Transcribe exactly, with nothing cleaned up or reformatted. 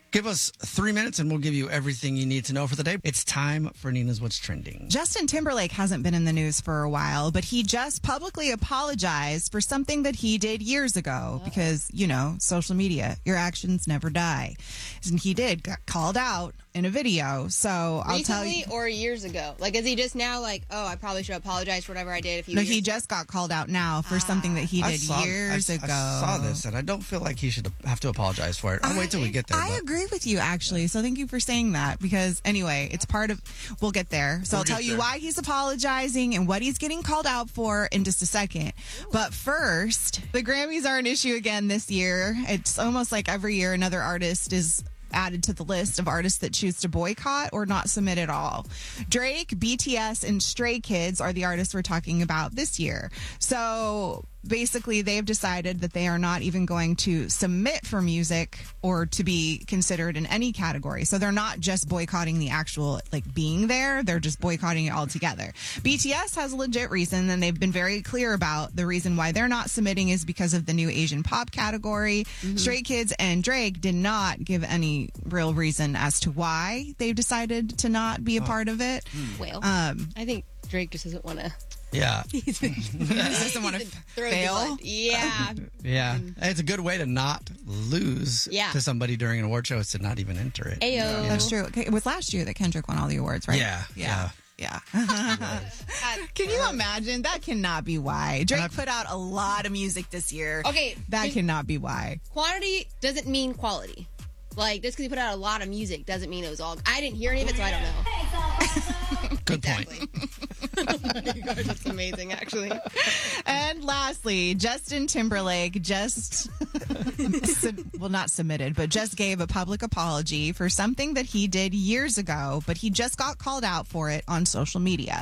Give us three minutes and we'll give you everything you need to know for the day. It's time for Nina's What's Trending. Justin Timberlake hasn't been in the news for a while, but he just publicly apologized for something that he did years ago because, you know, social media, your actions never die. And he did, got called out in a video. So I'll Recently tell you. or years ago? Like, is he just now like, oh, I probably should apologize for whatever I did a few No, years he ago? just got called out now for something that he I did saw- years I, ago. I saw this and I don't feel like he should have to apologize for it. I'll wait till we get there. I but- agree with you, actually. So thank you for saying that because, anyway, it's part of. We'll get there. So We'll I'll tell get you there. why he's apologizing and what he's getting called out for in just a second. But first, the Grammys are an issue again this year. It's almost like every year another artist is added to the list of artists that choose to boycott or not submit at all. Drake, B T S, and Stray Kids are the artists we're talking about this year. So basically, they've decided that they are not even going to submit for music or to be considered in any category. So they're not just boycotting the actual, like, being there. They're just boycotting it altogether. B T S has a legit reason, and they've been very clear about the reason why they're not submitting is because of the new Asian pop category. Mm-hmm. Stray Kids and Drake did not give any real reason as to why they've decided to not be a part of it. Well, Um, I think Drake just doesn't want to. Yeah. he doesn't want to fail. Yeah. Yeah. It's a good way to not lose Yeah. to somebody during an award show is to not even enter it. Ayo. That's true. Okay, it was last year that Kendrick won all the awards, right? Yeah. Yeah. Yeah. Can you imagine? That cannot be why. Drake put out a lot of music this year. Okay, That just- cannot be why. Quantity doesn't mean quality. Like, just because he put out a lot of music doesn't mean it was all. I didn't hear any of it, so I don't know. Good point. You guys, that's amazing, actually. And lastly, Justin Timberlake just, sub- well, not submitted, but just gave a public apology for something that he did years ago, but he just got called out for it on social media.